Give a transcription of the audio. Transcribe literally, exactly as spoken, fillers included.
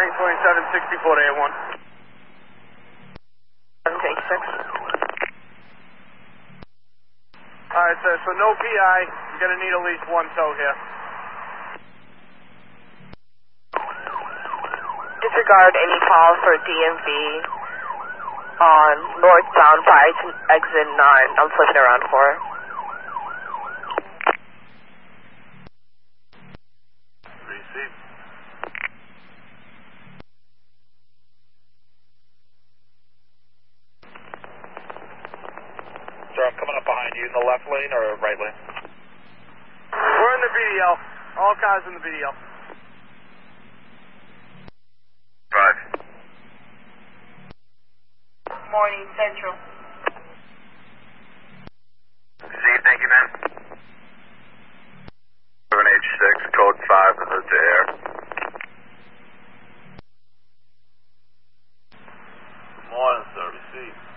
bearing twenty-seven sixty-four to A one. seven twenty-six. Alright, sir, so no P I. You're going to need at least one tow here. Disregard any call for D M V on northbound prior to exit nine. I'm flipping around for. Receive. Sir, I'm coming up behind you in the left lane or right lane? We're in the V D L. All cars in the V D L. Five. Morning Central. See, thank you, man. seven H six, code five, the hood to air. Morning, sir. Receive.